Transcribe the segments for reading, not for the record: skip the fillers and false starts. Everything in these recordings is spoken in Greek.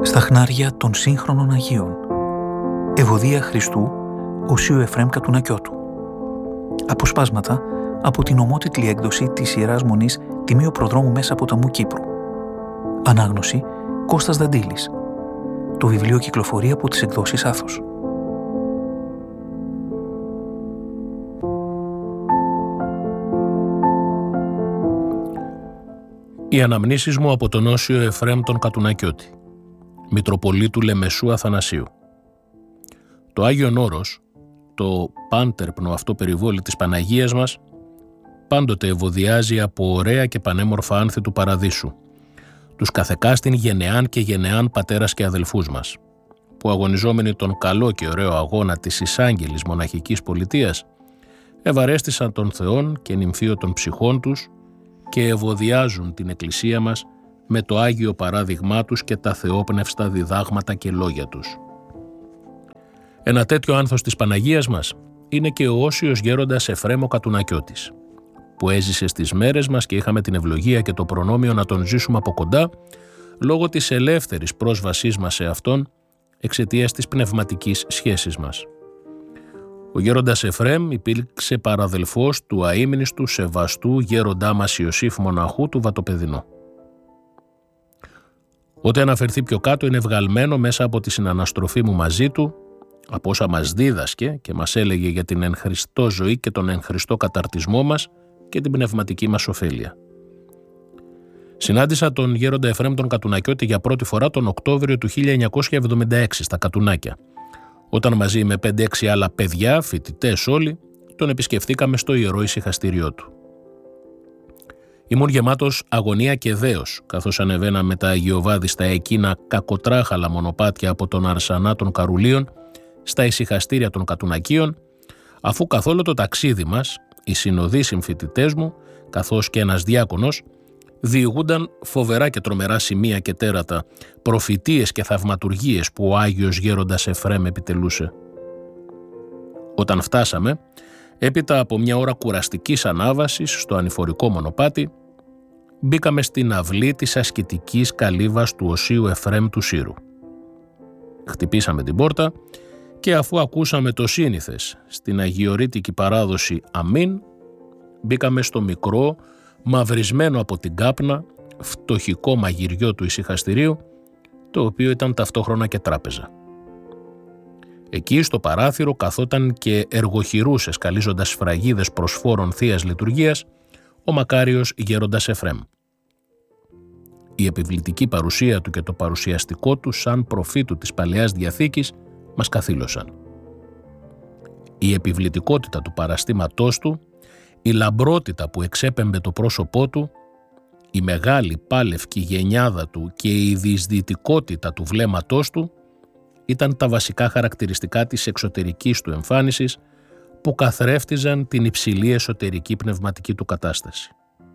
Στα χνάρια των σύγχρονων Αγίων. Ευωδία Χριστού Οσίου Εφραίμ Κατουνακιώτου. Αποσπάσματα από την ομότιτλη έκδοση της Ιεράς Μονής Τιμίου Προδρόμου Μέσα Ποταμού Κύπρου. Ανάγνωση Κώστας Δαντήλης. Το βιβλίο κυκλοφορεί από τις εκδόσεις Άθος. Οι αναμνήσεις μου από τον Όσιο Εφραίμ τον Κατουνακιώτη, Μητροπολίτου Λεμεσού Αθανασίου. Το Άγιον Όρος, το πάντερπνο αυτό περιβόλι της Παναγίας μας, πάντοτε ευωδιάζει από ωραία και πανέμορφα άνθη του Παραδείσου, τους καθεκάστην γενεάν και γενεάν πατέρας και αδελφούς μας, που αγωνιζόμενοι τον καλό και ωραίο αγώνα της εισάγγελης μοναχικής πολιτείας, ευαρέστησαν τον Θεόν και νυμφίο των ψυχών τους και ευωδιάζουν την Εκκλησία μας με το Άγιο παράδειγμά τους και τα θεόπνευστα διδάγματα και λόγια τους. Ένα τέτοιο άνθος της Παναγίας μας είναι και ο Όσιος Γέροντας Εφραίμ ο Κατουνακιώτης, που έζησε στις μέρες μας και είχαμε την ευλογία και το προνόμιο να τον ζήσουμε από κοντά λόγω της ελεύθερης πρόσβασής μας σε αυτόν εξαιτίας της πνευματικής σχέσης μας. Ο Γέροντας Εφραίμ υπήρξε παραδελφός του αείμνηστου σεβαστού γέροντά μας Ιωσήφ μοναχού του Βατοπεδινού. Ό,τι αναφερθεί πιο κάτω είναι βγαλμένο μέσα από τη συναναστροφή μου μαζί του, από όσα μας δίδασκε και μας έλεγε για την εν Χριστώ ζωή και τον εν Χριστώ καταρτισμό μας και την πνευματική μας ωφέλεια. Συνάντησα τον Γέροντα Εφραίμ τον Κατουνακιώτη για πρώτη φορά τον Οκτώβριο του 1976 στα Κατουνάκια, όταν μαζί με 5-6 άλλα παιδιά, φοιτητές όλοι, τον επισκεφθήκαμε στο ιερό ησυχαστήριό του. Ήμουν γεμάτος αγωνία και δέος, καθώς ανεβαίναμε τα αγιοβάδιστα εκείνα κακοτράχαλα μονοπάτια από τον Αρσανά των Καρουλίων στα ησυχαστήρια των Κατουνακίων, αφού καθ' όλο το ταξίδι μας, οι συνοδοί συμφοιτητές μου, καθώς και ένας διάκονος, διηγούνταν φοβερά και τρομερά σημεία και τέρατα, προφητείες και θαυματουργίες που ο Άγιος Γέροντας Εφραίμ επιτελούσε. Όταν φτάσαμε, έπειτα από μια ώρα κουραστικής ανάβασης στο ανηφορικό μονοπάτι, μπήκαμε στην αυλή της ασκητικής καλύβας του Οσίου Εφραίμ του Σύρου. Χτυπήσαμε την πόρτα και αφού ακούσαμε το σύνηθες στην αγιορείτικη παράδοση αμήν, μπήκαμε στο μικρό, μαυρισμένο από την κάπνα, φτωχικό μαγειριό του ησυχαστηρίου, το οποίο ήταν ταυτόχρονα και τράπεζα. Εκεί στο παράθυρο καθόταν και εργοχειρούσε σκαλίζοντας σφραγίδες προσφόρων θείας λειτουργίας ο μακάριος Γέροντας Εφραίμ. Η επιβλητική παρουσία του και το παρουσιαστικό του σαν προφήτου της Παλαιάς Διαθήκης μας καθήλωσαν. Η επιβλητικότητα του παραστήματός του, η λαμπρότητα που εξέπεμπε το πρόσωπό του, η μεγάλη πάλευκη γενιάδα του και η διεισδυτικότητα του βλέμματός του ήταν τα βασικά χαρακτηριστικά της εξωτερικής του εμφάνισης που καθρέφτιζαν την υψηλή εσωτερική πνευματική του κατάσταση.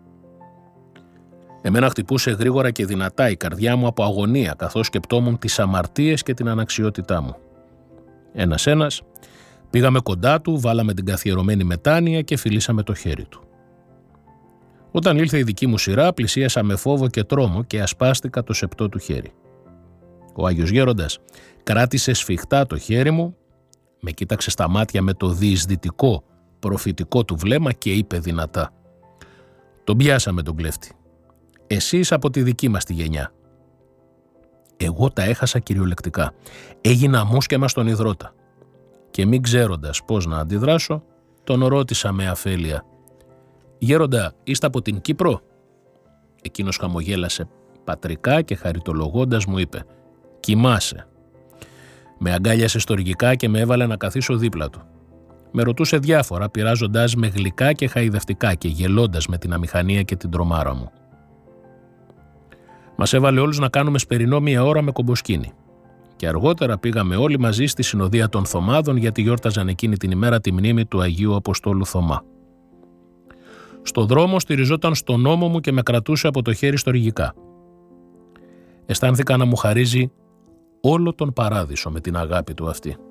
Εμένα χτυπούσε γρήγορα και δυνατά η καρδιά μου από αγωνία καθώς σκεπτόμουν τις αμαρτίες και την αναξιότητά μου. Ένας-ένας πήγαμε κοντά του, βάλαμε την καθιερωμένη μετάνοια και φιλήσαμε το χέρι του. Όταν ήλθε η δική μου σειρά, πλησίασα με φόβο και τρόμο και ασπάστηκα το σεπτό του χέρι. Ο Άγιος Γέροντας κράτησε σφιχτά το χέρι μου, με κοίταξε στα μάτια με το διεισδυτικό, προφητικό του βλέμμα και είπε δυνατά: «Τον πιάσαμε τον κλέφτη. Εσείς από τη δική μας τη γενιά». Εγώ τα έχασα κυριολεκτικά. Έγινα μουσκεμα στον υδρότα. Και μην ξέροντας πώς να αντιδράσω, τον ρώτησα με αφέλεια: «Γέροντα, είστε από την Κύπρο?» Εκείνος χαμογέλασε πατρικά και χαριτολογώντας μου είπε: «Κοιμάσαι». Με αγκάλιασε στοργικά και με έβαλε να καθίσω δίπλα του. Με ρωτούσε διάφορα, πειράζοντας με γλυκά και χαϊδευτικά και γελώντας με την αμηχανία και την τρομάρα μου. Μας έβαλε όλους να κάνουμε σπερινό μία ώρα με κομποσκίνη. Και αργότερα πήγαμε όλοι μαζί στη συνοδεία των Θωμάδων γιατί γιόρταζαν εκείνη την ημέρα τη μνήμη του Αγίου Αποστόλου Θωμά. Στο δρόμο στηριζόταν στον ώμο μου και με κρατούσε από το χέρι στοργικά. Αισθάνθηκα να μου χαρίζει όλο τον παράδεισο με την αγάπη του αυτή.